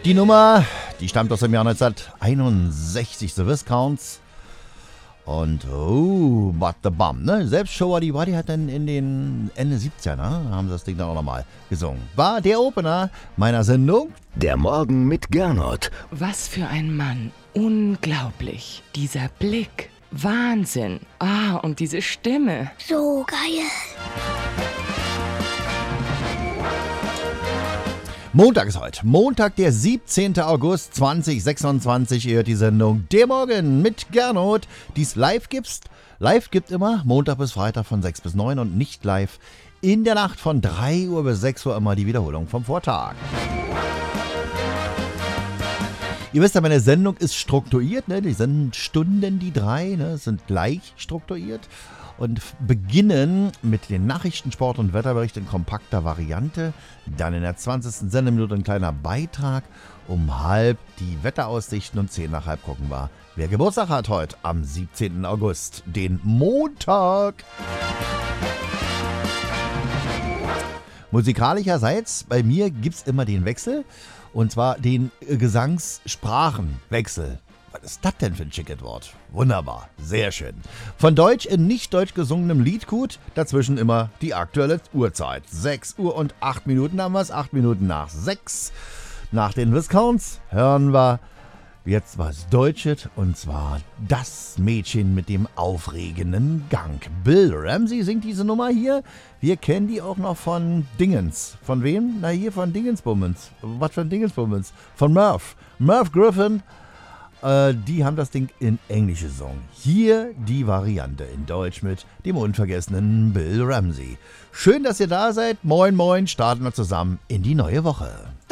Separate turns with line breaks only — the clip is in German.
Die Nummer, die stammt aus dem Jahr 1961, The Viscounts. Und But the Bum, ne? Selbst Show What He hat dann in den Ende 70er, ne? Haben sie das Ding dann auch nochmal gesungen. War der Opener meiner Sendung.
Der Morgen mit Gernot.
Was für ein Mann. Unglaublich. Dieser Blick. Wahnsinn. Und diese Stimme.
So geil.
Montag ist heute. Montag, der 17. August 2026. Ihr hört die Sendung Der Morgen mit Gernot, die es live gibt. Live gibt immer Montag bis Freitag von 6 bis 9 und nicht live in der Nacht von 3 Uhr bis 6 Uhr immer die Wiederholung vom Vortag. Ihr wisst ja, meine Sendung ist strukturiert, ne? Die Sendstunden, die 3, ne, sind gleich strukturiert. Und beginnen mit den Nachrichten, Sport und Wetterbericht in kompakter Variante. Dann in der 20. Sendeminute ein kleiner Beitrag. Um halb die Wetteraussichten und 10 nach halb gucken wir, wer Geburtstag hat heute am 17. August, den Montag. Musikalischerseits, bei mir gibt es immer den Wechsel. Und zwar den Gesangssprachenwechsel. Was ist das denn für ein schickes Wort? Wunderbar, sehr schön. Von deutsch in nicht deutsch gesungenem Liedgut, dazwischen immer die aktuelle Uhrzeit. 6 Uhr und 8 Minuten haben wir es, 8 Minuten nach 6. Nach den Viscounts hören wir jetzt was Deutsches, und zwar das Mädchen mit dem aufregenden Gang. Bill Ramsey singt diese Nummer hier. Wir kennen die auch noch von Dingens. Von wem? Na hier, von Dingensbummens. Was für ein Dingensbummens? Von Merv. Merv Griffin. Die haben das Ding in Englisch gesungen. Hier die Variante in Deutsch mit dem unvergessenen Bill Ramsey. Schön, dass ihr da seid. Moin, moin. Starten wir zusammen in die neue Woche.